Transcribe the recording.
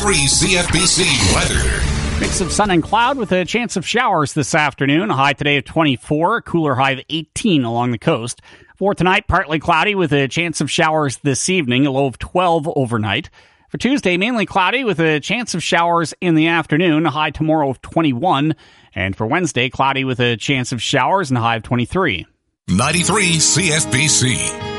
93 CFBC weather. Mix of sun and cloud with a chance of showers this afternoon. A high today of 24, a cooler high of 18 along the coast. For tonight, partly cloudy with a chance of showers this evening, a low of 12 overnight. For Tuesday, mainly cloudy with a chance of showers in the afternoon, a high tomorrow of 21. And for Wednesday, cloudy with a chance of showers and a high of 23. 93 CFBC.